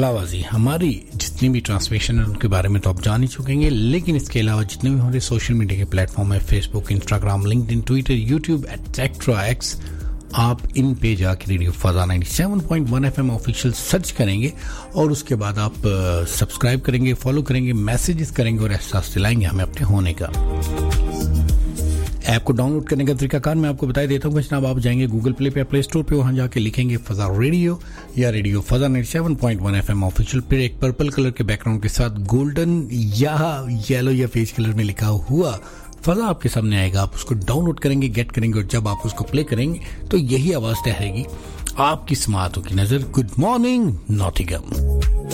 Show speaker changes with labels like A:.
A: अलावा हमारी जितनी भी ट्रांसमिशन है उनके बारे में तो आप जान ही चुकेंगे, लेकिन इसके अलावा जितने भी हमारे सोशल मीडिया के प्लेटफॉर्म है, Facebook, Instagram, LinkedIn, Twitter, YouTube etcetera x, आप इन पे जाके रेडियो फजा 97.1 FM ऑफिशियल सर्च करेंगे और उसके बाद आप सब्सक्राइब करेंगे, फॉलो करेंगे, मैसेजेस करेंगे और एहसास दिलाएंगे हमें अपने होने का। ऐप को डाउनलोड करने का तरीकाकार मैं आपको बता देता हूँ। जनाब आप जाएंगे गूगल प्ले पे या प्ले स्टोर पे, वहां जाके लिखेंगे फजा रेडियो या रेडियो फजा 97.1 FM ऑफिशियल, फिर एक पर्पल कलर के बैकग्राउंड के साथ गोल्डन या येलो या फेज कलर में लिखा हुआ फजा आपके सामने आएगा। आप उसको डाउनलोड करेंगे, गेट करेंगे और जब आप उसको प्ले करेंगे तो यही आवाज ठहरेगी आपकी समातों की नजर। Good morning Nottingham.